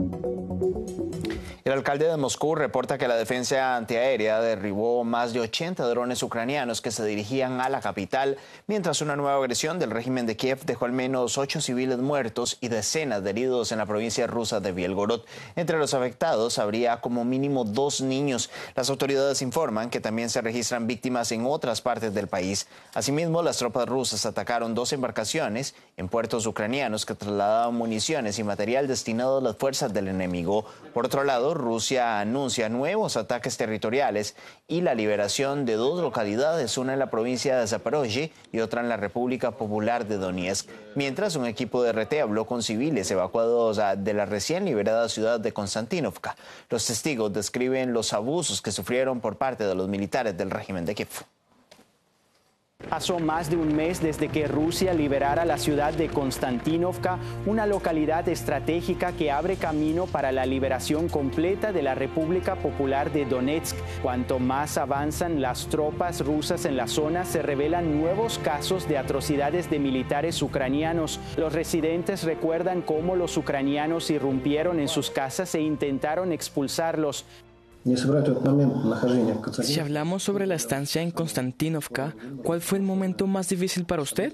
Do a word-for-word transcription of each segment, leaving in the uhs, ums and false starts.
El alcalde de Moscú reporta que la defensa antiaérea derribó más de ochenta drones ucranianos que se dirigían a la capital, mientras una nueva agresión del régimen de Kiev dejó al menos ocho civiles muertos y decenas de heridos en la provincia rusa de Bielgorod. Entre los afectados habría como mínimo dos niños. Las autoridades informan que también se registran víctimas en otras partes del país. Asimismo, las tropas rusas atacaron dos embarcaciones en puertos ucranianos que trasladaban municiones y material destinado a las fuerzas del enemigo. Por otro lado, Rusia anuncia nuevos ataques territoriales y la liberación de dos localidades, una en la provincia de Zaporozhye y otra en la República Popular de Donetsk, mientras un equipo de R T habló con civiles evacuados de la recién liberada ciudad de Konstantinovka. Los testigos describen los abusos que sufrieron por parte de los militares del régimen de Kiev. Pasó más de un mes desde que Rusia liberara la ciudad de Konstantinovka, una localidad estratégica que abre camino para la liberación completa de la República Popular de Donetsk. Cuanto más avanzan las tropas rusas en la zona, se revelan nuevos casos de atrocidades de militares ucranianos. Los residentes recuerdan cómo los ucranianos irrumpieron en sus casas e intentaron expulsarlos. Si hablamos sobre la estancia en Konstantinovka, ¿cuál fue el momento más difícil para usted?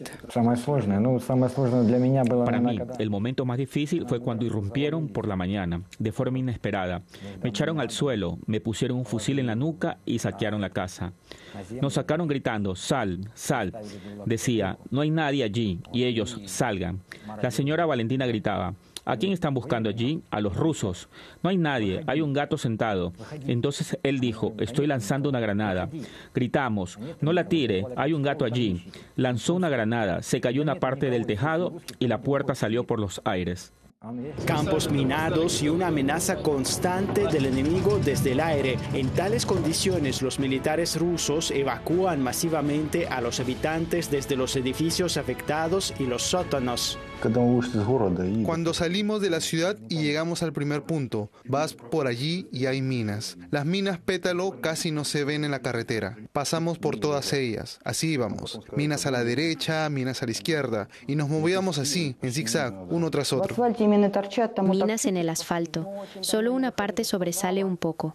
Para mí, el momento más difícil fue cuando irrumpieron por la mañana, de forma inesperada. Me echaron al suelo, me pusieron un fusil en la nuca y saquearon la casa. Nos sacaron gritando, sal, sal. Decía, no hay nadie allí, y ellos, salgan. La señora Valentina gritaba, ¿a quién están buscando allí? A los rusos. No hay nadie, hay un gato sentado. Entonces él dijo, estoy lanzando una granada. Gritamos, no la tire, hay un gato allí. Lanzó una granada, se cayó una parte del tejado y la puerta salió por los aires. Campos minados y una amenaza constante del enemigo desde el aire. En tales condiciones, los militares rusos evacúan masivamente a los habitantes desde los edificios afectados y los sótanos. Cuando salimos de la ciudad y llegamos al primer punto, vas por allí y hay minas. Las minas Pétalo casi no se ven en la carretera. Pasamos por todas ellas, así íbamos. Minas a la derecha, minas a la izquierda, y nos movíamos así, en zigzag, uno tras otro. Minas en el asfalto. Solo una parte sobresale un poco.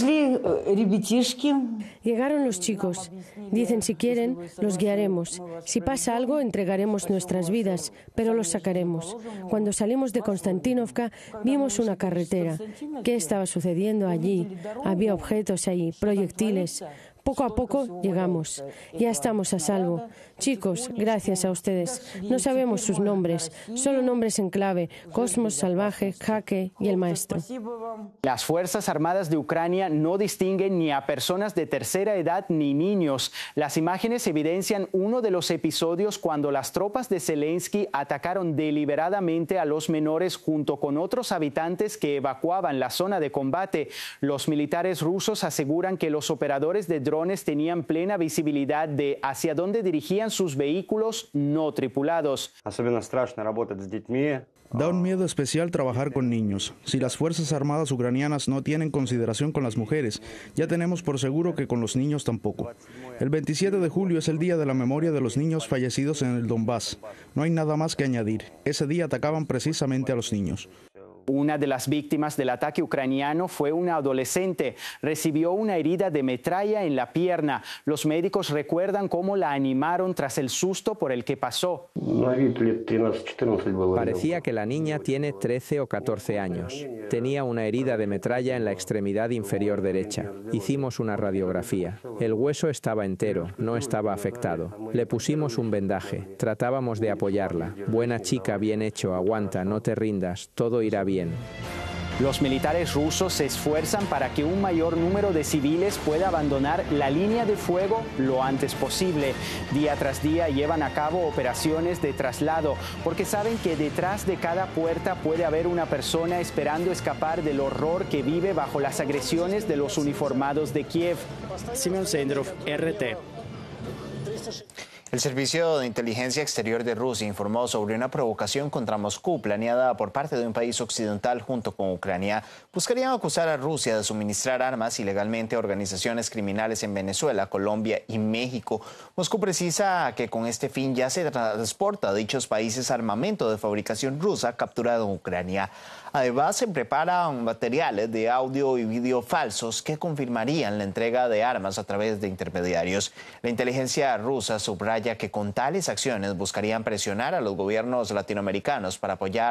Llegaron los chicos. Dicen si quieren, los guiaremos. Si pasa algo, entregaremos nuestras vidas, pero los sacaremos. Cuando salimos de Konstantinovka, vimos una carretera. ¿Qué estaba sucediendo allí? Había objetos ahí, proyectiles. Poco a poco llegamos. Ya estamos a salvo. Chicos, gracias a ustedes. No sabemos sus nombres, solo nombres en clave: Cosmos, Salvaje, Jaque y el Maestro. Las Fuerzas Armadas de Ucrania no distinguen ni a personas de tercera edad ni niños. Las imágenes evidencian uno de los episodios cuando las tropas de Zelensky atacaron deliberadamente a los menores junto con otros habitantes que evacuaban la zona de combate. Los militares rusos aseguran que los operadores de drones tenían plena visibilidad de hacia dónde dirigían sus vehículos no tripulados. Da un miedo especial trabajar con niños. Si las Fuerzas Armadas ucranianas no tienen consideración con las mujeres, ya tenemos por seguro que con los niños tampoco. El veintisiete de julio es el día de la memoria de los niños fallecidos en el Donbass. No hay nada más que añadir. Ese día atacaban precisamente a los niños. Una de las víctimas del ataque ucraniano fue una adolescente. Recibió una herida de metralla en la pierna. Los médicos recuerdan cómo la animaron tras el susto por el que pasó. Parecía que la niña tiene trece o catorce años. Tenía una herida de metralla en la extremidad inferior derecha. Hicimos una radiografía. El hueso estaba entero, no estaba afectado. Le pusimos un vendaje. Tratábamos de apoyarla. Buena chica, bien hecho, aguanta, no te rindas, todo irá bien. Los militares rusos se esfuerzan para que un mayor número de civiles pueda abandonar la línea de fuego lo antes posible. Día tras día llevan a cabo operaciones de traslado porque saben que detrás de cada puerta puede haber una persona esperando escapar del horror que vive bajo las agresiones de los uniformados de Kiev. Simon Sendrov, R T. El Servicio de Inteligencia Exterior de Rusia informó sobre una provocación contra Moscú planeada por parte de un país occidental junto con Ucrania. Buscarían acusar a Rusia de suministrar armas ilegalmente a organizaciones criminales en Venezuela, Colombia y México. Moscú precisa que con este fin ya se transporta a dichos países armamento de fabricación rusa capturado en Ucrania. Además, se preparan materiales de audio y vídeo falsos que confirmarían la entrega de armas a través de intermediarios. La inteligencia rusa subraya que con tales acciones buscarían presionar a los gobiernos latinoamericanos para apoyar